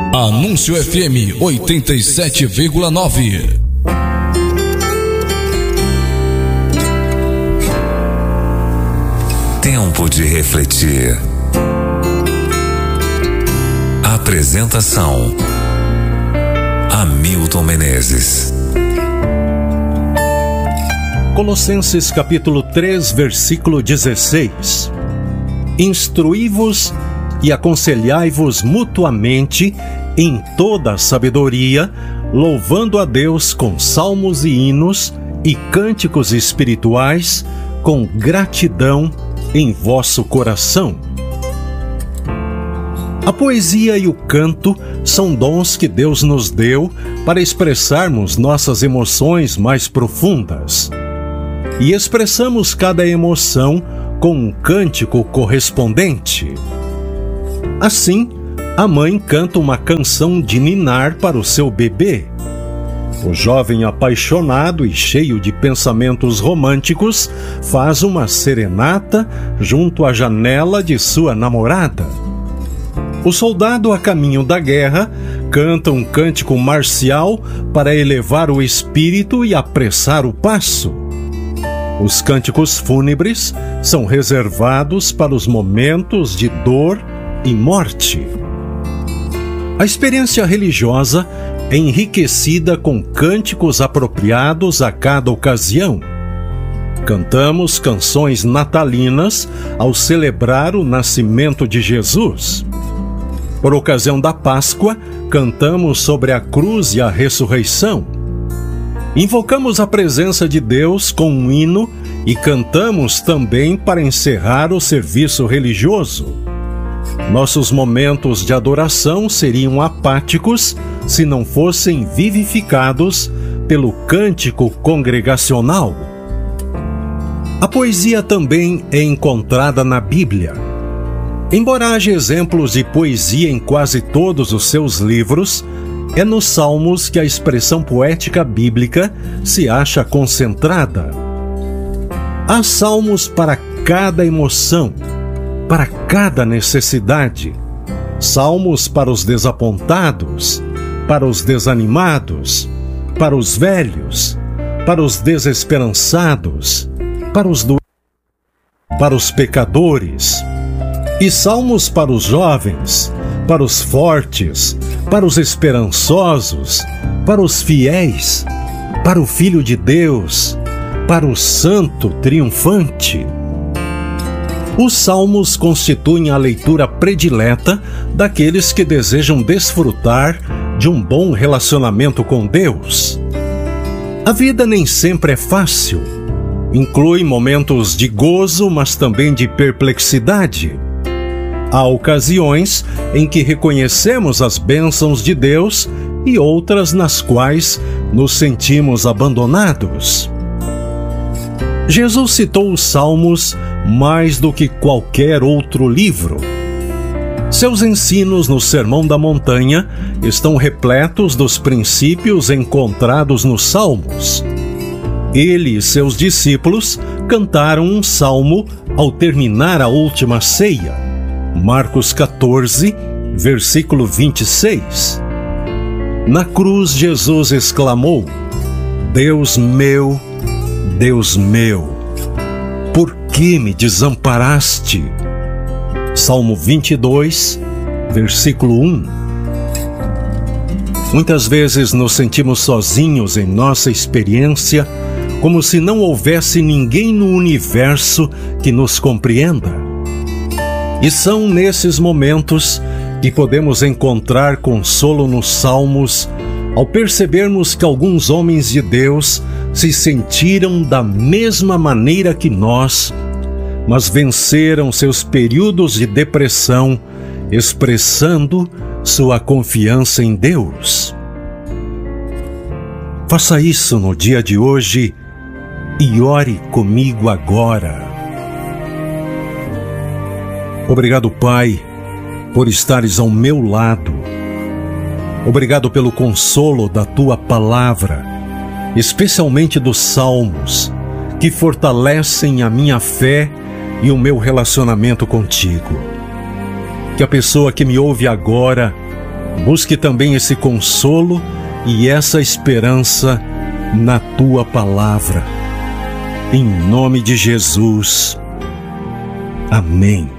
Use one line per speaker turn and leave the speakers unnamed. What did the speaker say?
Anúncio FM 87,9.
Tempo de refletir. Apresentação: Hamilton Menezes.
Colossenses capítulo 3, versículo 16. Instruí-vos e aconselhai-vos mutuamente em toda a sabedoria, louvando a Deus com salmos e hinos e cânticos espirituais, com gratidão em vosso coração. A poesia e o canto são dons que Deus nos deu para expressarmos nossas emoções mais profundas. E expressamos cada emoção com um cântico correspondente. Assim, a mãe canta uma canção de ninar para o seu bebê. O jovem apaixonado e cheio de pensamentos românticos faz uma serenata junto à janela de sua namorada. O soldado a caminho da guerra canta um cântico marcial para elevar o espírito e apressar o passo. Os cânticos fúnebres são reservados para os momentos de dor e morte. A experiência religiosa é enriquecida com cânticos apropriados a cada ocasião. Cantamos canções natalinas ao celebrar o nascimento de Jesus. Por ocasião da Páscoa, cantamos sobre a cruz e a ressurreição. Invocamos a presença de Deus com um hino e cantamos também para encerrar o serviço religioso. Nossos momentos de adoração seriam apáticos se não fossem vivificados pelo cântico congregacional. A poesia também é encontrada na Bíblia. Embora haja exemplos de poesia em quase todos os seus livros, é nos Salmos que a expressão poética bíblica se acha concentrada. Há salmos para cada emoção, para cada necessidade. Salmos para os desapontados, para os desanimados, para os velhos, para os desesperançados, para os pecadores. E salmos para os jovens, para os fortes, para os esperançosos, para os fiéis, para o Filho de Deus, para o Santo triunfante. Os salmos constituem a leitura predileta daqueles que desejam desfrutar de um bom relacionamento com Deus. A vida nem sempre é fácil. Inclui momentos de gozo, mas também de perplexidade. Há ocasiões em que reconhecemos as bênçãos de Deus e outras nas quais nos sentimos abandonados. Jesus citou os Salmos mais do que qualquer outro livro. Seus ensinos no Sermão da Montanha estão repletos dos princípios encontrados nos Salmos. Ele e seus discípulos cantaram um salmo ao terminar a última ceia. Marcos 14, versículo 26. Na cruz, Jesus exclamou: Deus meu, por que me desamparaste? Salmo 22, versículo 1. Muitas vezes nos sentimos sozinhos em nossa experiência, como se não houvesse ninguém no universo que nos compreenda. E são nesses momentos que podemos encontrar consolo nos Salmos, ao percebermos que alguns homens de Deus se sentiram da mesma maneira que nós, mas venceram seus períodos de depressão, expressando sua confiança em Deus. Faça isso no dia de hoje e ore comigo agora. Obrigado, Pai, por estares ao meu lado. Obrigado pelo consolo da Tua palavra, especialmente dos Salmos, que fortalecem a minha fé e o meu relacionamento contigo. Que a pessoa que me ouve agora Busque também esse consolo e essa esperança na tua palavra. Em nome de Jesus. Amém.